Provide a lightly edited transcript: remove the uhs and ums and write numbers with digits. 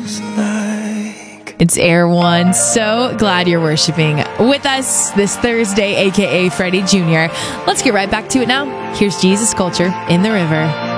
It's Air One. So glad you're worshiping with us this Thursday, aka Friday Junior. Let's get right back to it now. Here's Jesus Culture in the River.